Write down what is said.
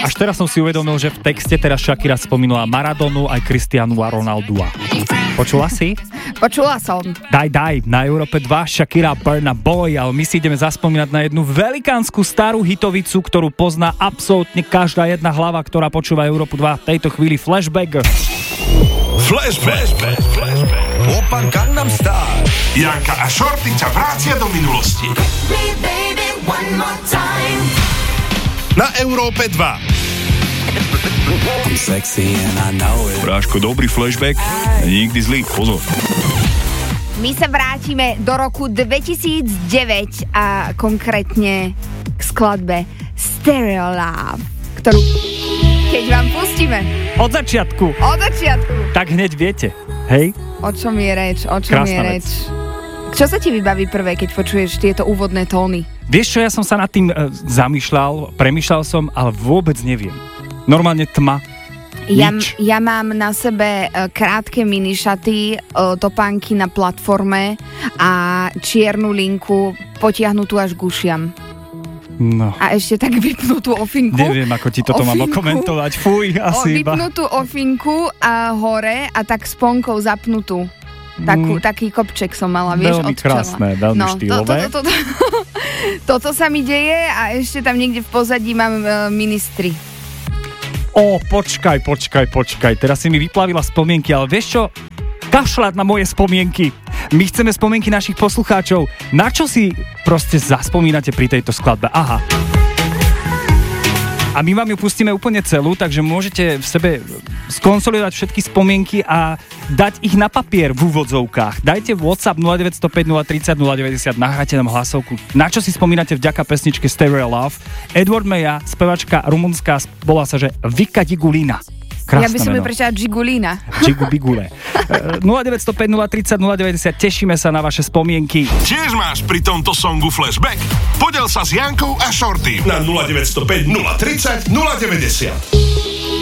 Až teraz som si uvedomil, že v texte teraz Shakira spomínala Maradonu aj Cristianu a Ronaldua. Počula si? Počula som. Daj, na Európe 2 Shakira Burna Boy, ale my si ideme zaspomínať na jednu velikánsku starú hitovicu, ktorú pozná absolútne každá jedna hlava, ktorá počúva Európu 2 v tejto chvíli. Flashback. Open Gangnam Style. Janka a Shorty ťa vrácia do minulosti. Na Európe 2. Bráško, dobrý flashback, nikdy zlý, pozor. My sa vrátime do roku 2009 a konkrétne k skladbe Stereo Love, ktorú keď vám pustíme Od začiatku. Tak hneď viete, hej? O čom je reč? Krásna vec. Čo sa ti vybaví prvé, keď počuješ tieto úvodné tóny? Vieš čo, ja som sa nad tým premýšľal som, ale vôbec neviem. Normálne tma. Ja mám na sebe krátke minišaty, topánky na platforme a čiernu linku potiahnutú až k ušiam. No. A ešte tak vypnutú ofinku. Neviem, ako ti toto mám okomentovať. Fuj, asi iba. Vypnutú ofinku a hore a tak sponkou zapnutú. Taký kopček som mala, vieš, veľmi od čela. Krásne, veľmi štýlové. Toto sa mi deje a ešte tam niekde v pozadí mám ministry. Počkaj, teraz si mi vyplavila spomienky, ale vieš čo? Kašľať na moje spomienky. My chceme spomienky našich poslucháčov. Na čo si proste zaspomínate pri tejto skladbe? Aha. A my vám ju pustíme úplne celú, takže môžete v sebe skonsolidovať všetky spomienky a dať ich na papier v úvodzovkách. Dajte WhatsApp 0905 030 090, nahráte nám hlasovku. Na čo si spomínate vďaka pesničke Stereo Love? Edward Meja, spevačka rumunská, volá sa, že Vika Digulina. Krásne ja by som ju meno. prečala Gigulina. Bigule. 0905 030 090, tešíme sa na vaše spomienky. Tiež máš pri tomto songu flashback? Podel sa s Jankou a Shorty na 0905 030 090.